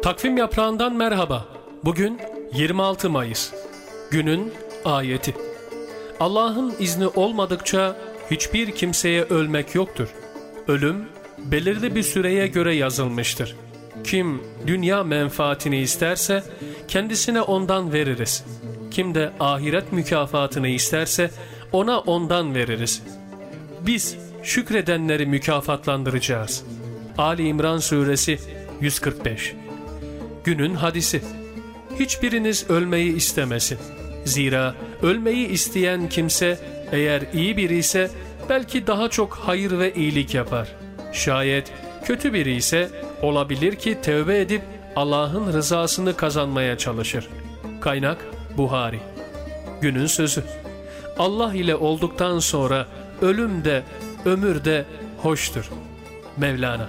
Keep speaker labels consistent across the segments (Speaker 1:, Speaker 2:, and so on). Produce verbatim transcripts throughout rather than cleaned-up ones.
Speaker 1: Takvim yaprağından merhaba. Bugün yirmi altı Mayıs. Günün ayeti. Allah'ın izni olmadıkça hiçbir kimseye ölmek yoktur. Ölüm belirli bir süreye göre yazılmıştır. Kim dünya menfaatini isterse kendisine ondan veririz. Kim de ahiret mükafatını isterse ona ondan veririz. Biz şükredenleri mükafatlandıracağız. Ali İmran Suresi yüz kırk beş. Günün hadisi. Hiçbiriniz ölmeyi istemesin. Zira ölmeyi isteyen kimse eğer iyi biri ise belki daha çok hayır ve iyilik yapar. Şayet kötü biri ise olabilir ki tevbe edip Allah'ın rızasını kazanmaya çalışır. Kaynak Buhari. Günün sözü. Allah ile olduktan sonra ölüm de ömür de hoştur. Mevlana.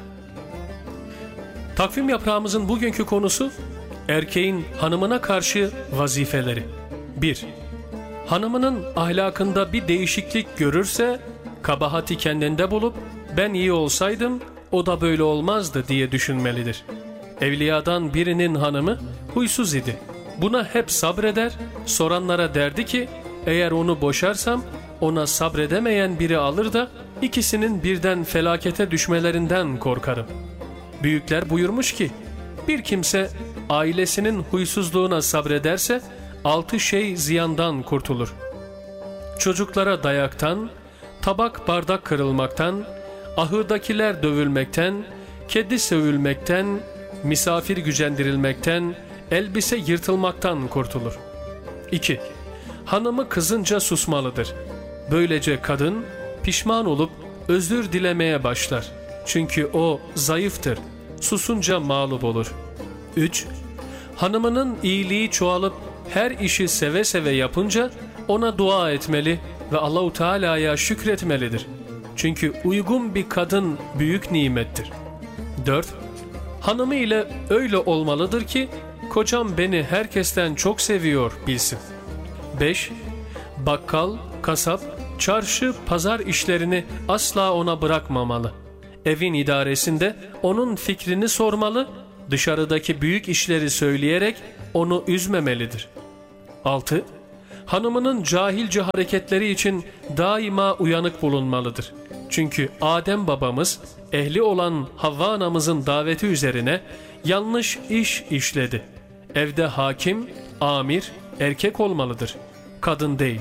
Speaker 1: Takvim yaprağımızın bugünkü konusu erkeğin hanımına karşı vazifeleri. bir. Hanımının ahlakında bir değişiklik görürse kabahati kendinde bulup ben iyi olsaydım o da böyle olmazdı diye düşünmelidir. Evliyadan birinin hanımı huysuz idi. Buna hep sabreder, soranlara derdi ki eğer onu boşarsam ona sabredemeyen biri alır da ikisinin birden felakete düşmelerinden korkarım. Büyükler buyurmuş ki bir kimse ailesinin huysuzluğuna sabrederse altı şey ziyandan kurtulur. Çocuklara dayaktan, tabak bardak kırılmaktan, ahırdakiler dövülmekten, kedi sövülmekten, misafir gücendirilmekten, elbise yırtılmaktan kurtulur. iki. Hanımı kızınca susmalıdır. Böylece kadın pişman olup özür dilemeye başlar. Çünkü o zayıftır. Susunca mağlup olur. üç. Hanımının iyiliği çoğalıp her işi seve seve yapınca ona dua etmeli ve Allah-u Teala'ya şükretmelidir. Çünkü uygun bir kadın büyük nimettir. dört. Hanımı ile öyle olmalıdır ki kocam beni herkesten çok seviyor bilsin. beş. Bakkal, kasap, çarşı, pazar işlerini asla ona bırakmamalı. Evin idaresinde onun fikrini sormalı, dışarıdaki büyük işleri söyleyerek onu üzmemelidir. altı. Hanımının cahilce hareketleri için daima uyanık bulunmalıdır. Çünkü Adem babamız ehli olan Havva anamızın daveti üzerine yanlış iş işledi. Evde hakim, amir, erkek olmalıdır, kadın değil.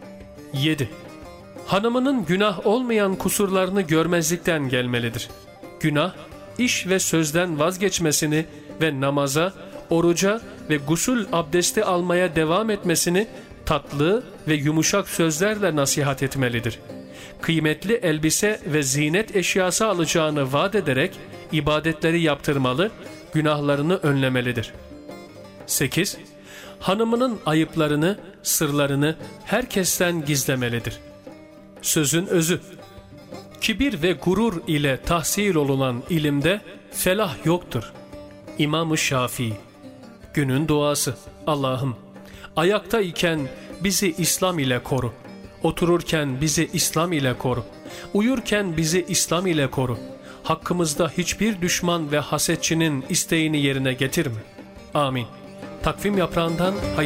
Speaker 1: yedi. Hanımının günah olmayan kusurlarını görmezlikten gelmelidir. Günah, iş ve sözden vazgeçmesini ve namaza, oruca ve gusül abdesti almaya devam etmesini tatlı ve yumuşak sözlerle nasihat etmelidir. Kıymetli elbise ve zinet eşyası alacağını vaat ederek ibadetleri yaptırmalı, günahlarını önlemelidir. sekiz. Hanımının ayıplarını, sırlarını herkesten gizlemelidir. Sözün özü. Kibir ve gurur ile tahsil olunan ilimde felah yoktur. İmam-ı Şafii. Günün duası. Allah'ım, ayakta iken bizi İslam ile koru. Otururken bizi İslam ile koru. Uyurken bizi İslam ile koru. Hakkımızda hiçbir düşman ve hasetçinin isteğini yerine getirme. Amin. Takvim yaprağından hayır.